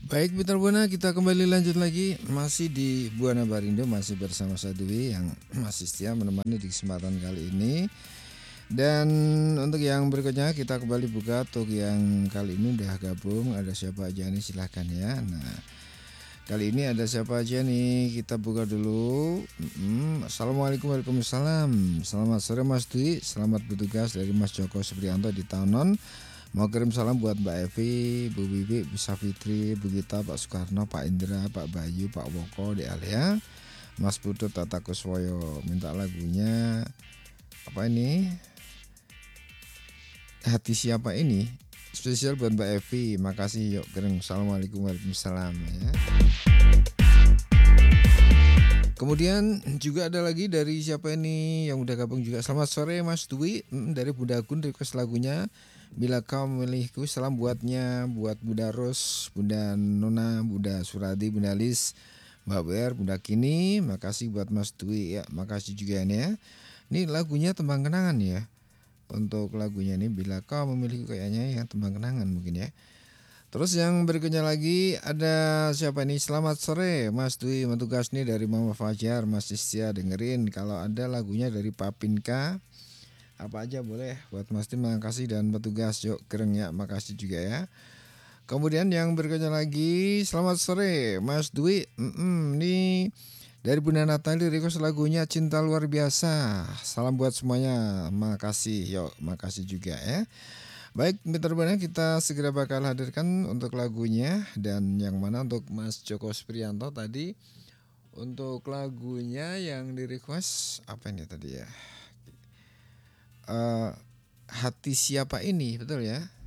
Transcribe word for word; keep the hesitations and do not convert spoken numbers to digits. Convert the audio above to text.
Baik Mitra Buana, kita kembali lanjut lagi masih di Buana Barindo, masih bersama saya Dwi yang masih setia menemani di kesempatan kali ini. Dan untuk yang berikutnya kita kembali buka untuk yang kali ini udah gabung, ada siapa aja nih silahkan ya. Nah kali ini ada siapa aja nih, kita buka dulu. Mm-mm. Assalamualaikum Waalaikumsalam. Selamat sore Mas Dwi, selamat bertugas dari Mas Joko Supriyanto di Tanon. Mau kirim salam buat Mbak Evi, Bu Bibi, Bu Safitri, Bu Gita, Pak Soekarno, Pak Indra, Pak Bayu, Pak Woko di Alia, Mas Putut, Tata Kuswoyo. Minta lagunya apa ini? Hati siapa ini? Spesial buat Mbak Evi. Makasih, yuk kirim. Assalamualaikum warahmatullahi wabarakatuh ya. Kemudian juga ada lagi dari siapa ini yang udah gabung juga. Selamat sore Mas Dwi, mm, dari Bunda Gun request lagunya Bila Kau Memilihku. Salam buatnya, buat Bunda Ros, Bunda Nona, Bunda Suradi, Bunda Lis, Mbak Wer, Bunda Kini. Makasih buat Mas Dwi ya, makasih juga nih ya. Ini lagunya tembang kenangan ya. Untuk lagunya ini Bila Kau Memilihku kayaknya ya tembang kenangan mungkin ya. Terus yang berikutnya lagi ada siapa nih? Selamat sore Mas Dwi, tugas nih dari Mama Fajar, Mas Istia dengerin kalau ada lagunya dari Papinka apa aja boleh buat Mas Tim, makasih dan petugas yuk keren ya, makasih juga ya. Kemudian yang berikutnya lagi selamat sore Mas Dwi, mm nih dari Bunda Natali request lagunya Cinta Luar Biasa. Salam buat semuanya, makasih yuk, makasih juga ya. Baik, Mitra Buana, kita segera bakal hadirkan untuk lagunya. Dan yang mana untuk Mas Joko Supriyanto tadi, untuk lagunya yang di request apa ini tadi ya? Uh, hati siapa ini, betul ya?